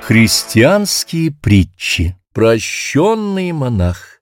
Христианские притчи. Прощенный монах.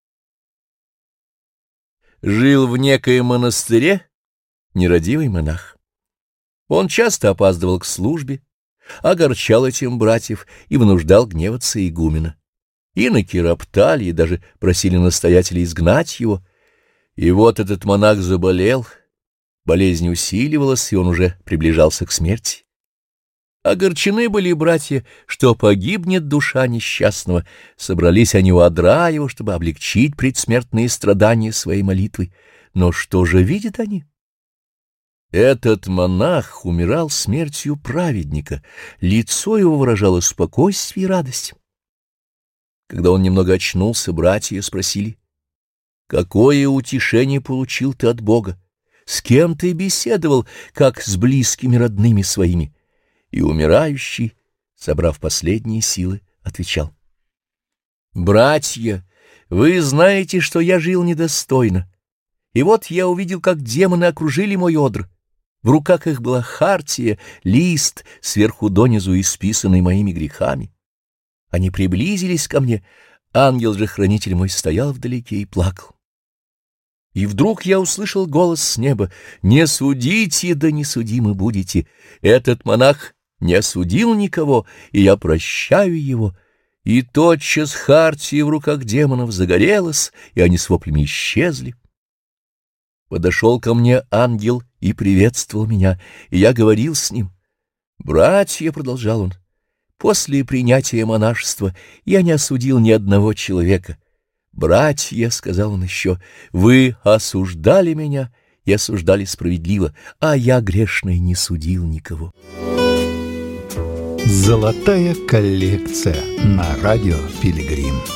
Жил в некоем монастыре нерадивый монах. Он часто опаздывал к службе, огорчал этим братьев и вынуждал гневаться игумена. Иноки роптали и даже просили настоятеля изгнать его. И вот этот монах заболел, болезнь усиливалась, и он уже приближался к смерти. Огорчены были братья, что погибнет душа несчастного. Собрались они у одра его, чтобы облегчить предсмертные страдания своей молитвой. Но что же видят они? Этот монах умирал смертью праведника, лицо его выражало спокойствие и радость. Когда он немного очнулся, братья спросили: «Какое утешение получил ты от Бога? С кем ты беседовал, как с близкими родными своими?» И умирающий, собрав последние силы, отвечал: «Братья, вы знаете, что я жил недостойно, и вот я увидел, как демоны окружили мой одр. В руках их была хартия, лист, сверху донизу исписанный моими грехами. Они приблизились ко мне, ангел же хранитель мой стоял вдалеке и плакал. И вдруг я услышал голос с неба: не судите, да не судимы будете. Этот монах не осудил никого, и я прощаю его». И тотчас хартия в руках демонов загорелась, и они с воплями исчезли. Подошел ко мне ангел и приветствовал меня, и я говорил с ним. «Братья», — продолжал он, — «после принятия монашества я не осудил ни одного человека. Братья», — сказал он еще, — «вы осуждали меня и осуждали справедливо, а я, грешный, не судил никого». Золотая коллекция на радио Пилигрим.